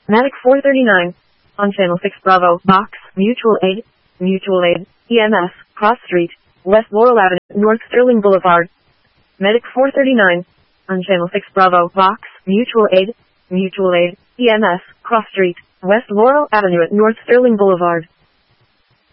Medic 439. On Channel 6 Bravo, Box, Mutual Aid, EMS, Cross Street, West Laurel Avenue, North Sterling Boulevard. Medic 439. On Channel 6 Bravo, Box, Mutual Aid, EMS, Cross Street, West Laurel Avenue at North Sterling Boulevard.